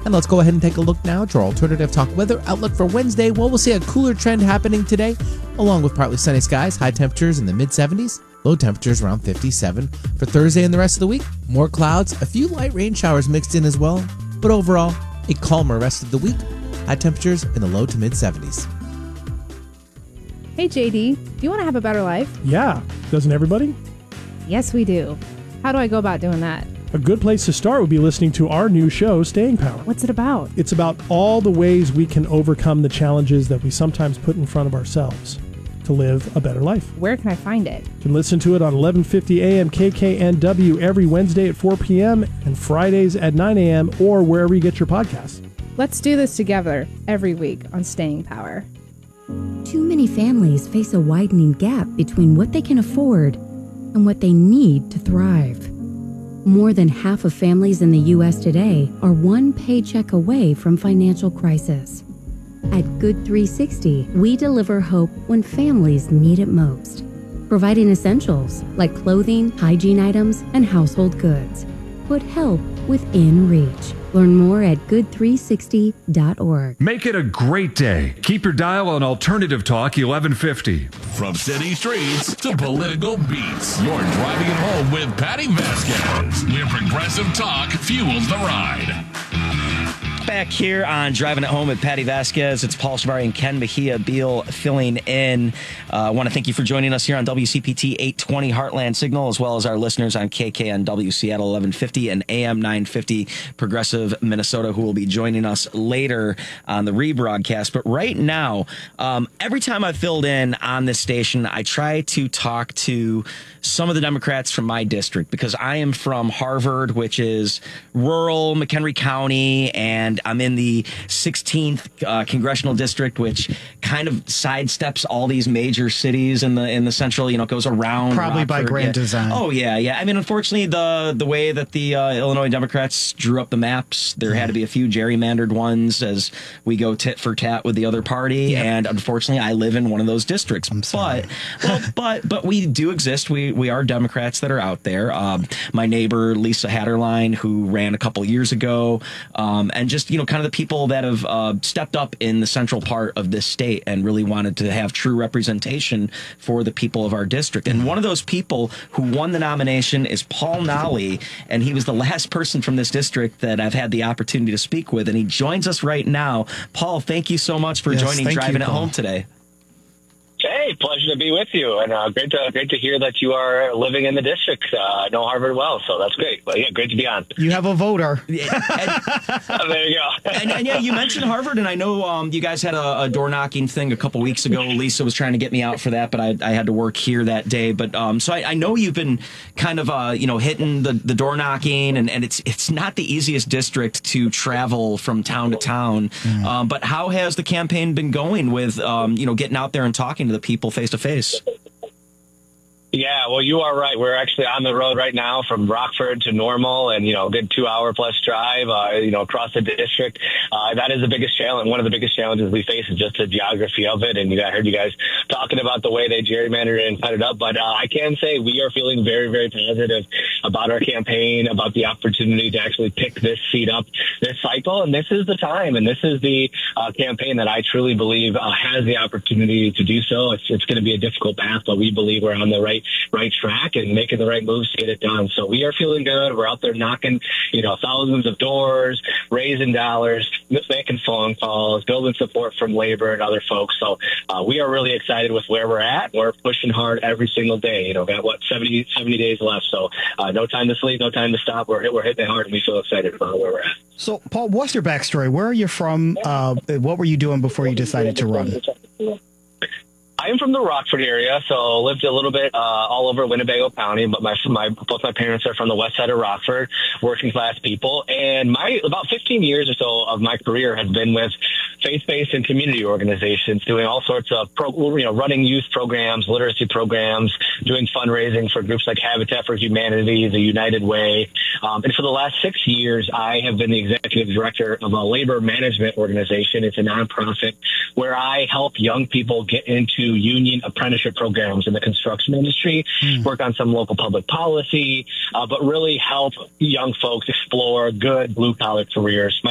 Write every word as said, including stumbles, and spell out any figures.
And let's go ahead and take a look now to our Alternative Talk weather outlook for Wednesday. Well, we'll see a cooler trend happening today, along with partly sunny skies, high temperatures in the mid seventies, low temperatures around fifty-seven. For Thursday and the rest of the week, more clouds, a few light rain showers mixed in as well, but overall, a calmer rest of the week, high temperatures in the low to mid seventies. Hey J D, do you want to have a better life? Yeah, doesn't everybody? Yes, we do. How do I go about doing that? A good place to start would be listening to our new show, Staying Power. What's it about? It's about all the ways we can overcome the challenges that we sometimes put in front of ourselves to live a better life. Where can I find it? You can listen to it on eleven fifty A M K K N W every Wednesday at four p.m. and Fridays at nine a.m. or wherever you get your podcasts. Let's do this together every week on Staying Power. Too many families face a widening gap between what they can afford and what they need to thrive. More than half of families in the U S today are one paycheck away from financial crisis. At Good three sixty, we deliver hope when families need it most, providing essentials like clothing, hygiene items, and household goods. Put help within reach. Learn more at good three sixty dot org. Make it a great day. Keep your dial on Alternative Talk eleven fifty. From city streets to political beats, you're driving it home with Patty Vasquez, where progressive talk fuels the ride. Back here on Driving It Home with Patty Vasquez. It's Paul Shavari and Ken Mejia Beal filling in. Uh, I want to thank you for joining us here on W C P T eight twenty Heartland Signal, as well as our listeners on K K N W Seattle eleven fifty and A M nine fifty Progressive Minnesota, who will be joining us later on the rebroadcast. But right now, um, every time I've filled in on this station, I try to talk to some of the Democrats from my district, because I am from Harvard, which is rural McHenry County, and I'm in the sixteenth uh, congressional district, which kind of sidesteps all these major cities in the in the central. You know, goes around probably by Rockford. grand yeah. design. Oh yeah, yeah. I mean, unfortunately, the the way that the uh, Illinois Democrats drew up the maps, there had to be a few gerrymandered ones as we go tit for tat with the other party, yeah. and unfortunately, I live in one of those districts. I'm sorry. But well, but but we do exist. We we are Democrats that are out there. Um, my neighbor Lisa Hatterline, who ran a couple years ago, um, and just you know, kind of the people that have uh, stepped up in the central part of this state and really wanted to have true representation for the people of our district. And one of those people who won the nomination is Paul Nolly, and he was the last person from this district that I've had the opportunity to speak with, and he joins us right now. Paul, thank you so much for yes, joining Driving you, It Home today. Hey, pleasure to be with you, and uh, great to great to hear that you are living in the district. Uh, I know Harvard well, so that's great. But yeah, great to be on. You have a voter. Yeah, and, oh, there you go. and, and yeah, you mentioned Harvard, and I know um, you guys had a, a door knocking thing a couple weeks ago. Lisa was trying to get me out for that, but I, I had to work here that day. But um, so I, I know you've been kind of uh, you know hitting the, the door knocking, and, and it's it's not the easiest district to travel from town to town. Mm. Um, but how has the campaign been going with um, you know getting out there and talking to the people face to face? Yeah, well, you are right. We're actually on the road right now from Rockford to Normal, and, you know, a good two hour plus drive, uh, you know, across the district. Uh, that is the biggest challenge. One of the biggest challenges we face is just the geography of it. And you know, I heard you guys talking about the way they gerrymandered it and cut it up. But uh, I can say we are feeling very, very positive about our campaign, about the opportunity to actually pick this seat up this cycle. And this is the time. And this is the uh, campaign that I truly believe uh, has the opportunity to do so. It's, it's going to be a difficult path, but we believe we're on the right right track and making the right moves to get it done. So we are feeling good. We're out there knocking, you know, thousands of doors, raising dollars, making phone calls, building support from labor and other folks. So uh, we are really excited with where we're at. We're pushing hard every single day. You know, got what, seventy, seventy days left. So uh, no time to sleep, no time to stop. We're, we're hitting it hard, and we feel excited about where we're at. So, Paul, what's your backstory? Where are you from? Uh, what were you doing before you decided to run? I am from the Rockford area, so lived a little bit uh, all over Winnebago County, but my, my both my parents are from the west side of Rockford, working class people. And my about fifteen years or so of my career has been with faith-based and community organizations, doing all sorts of, pro, you know, running youth programs, literacy programs, doing fundraising for groups like Habitat for Humanity, the United Way. Um, and for the last six years, I have been the executive director of a labor management organization. It's a nonprofit where I help young people get into union apprenticeship programs in the construction industry, mm. work on some local public policy, uh, but really help young folks explore good blue-collar careers. My